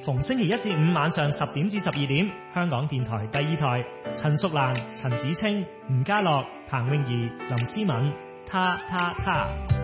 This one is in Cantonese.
逢星期一至五晚上10點至12點，香港電台第2台，陳淑蘭、陳子清、吳家樂、彭詠儀、林思敏，他。